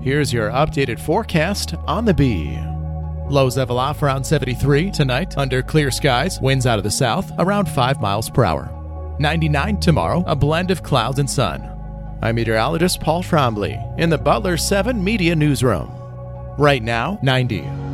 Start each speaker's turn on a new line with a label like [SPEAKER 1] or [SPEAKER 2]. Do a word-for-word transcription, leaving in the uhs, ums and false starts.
[SPEAKER 1] Here's your updated forecast on the Bee. Lows level off around seventy-three tonight under clear skies, winds out of the south around five miles per hour. ninety-nine tomorrow, a blend of clouds and sun. I'm meteorologist Paul Trombley in the Butler seven Media Newsroom. Right now, ninety.